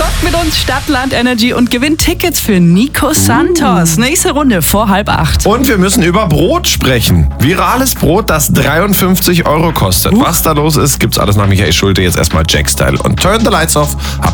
Zockt mit uns Stadtland Energy und gewinnt Tickets für Nico Santos. Nächste Runde vor 7:30. Und wir müssen über Brot sprechen. Virales Brot, das 53 € kostet. Was da los ist, gibt's alles nach Michael Schulte. Jetzt erstmal Jack Style und Turn the Lights Off.